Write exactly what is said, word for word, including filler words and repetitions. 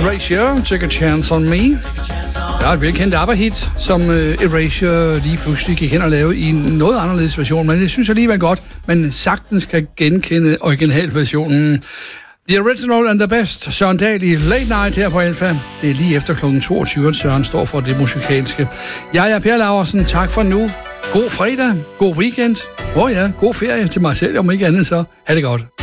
Erasure, Take a Chance on Me. Der er et velkendt ABBA-hit, som uh, Erasure lige pludselig gik hen og lavede i en noget anderledes version, men jeg synes alligevel godt, man sagtens kan genkende originalversionen. The Original and the Best, Søren Dahl i Late Night her på Alfa. Det er lige efter klokken toogtyve, at Søren står for det musikalske. Jeg er Per Laursen, tak for nu. God fredag, god weekend, åh oh ja, god ferie til mig selv, om ikke andet så. Ha' det godt.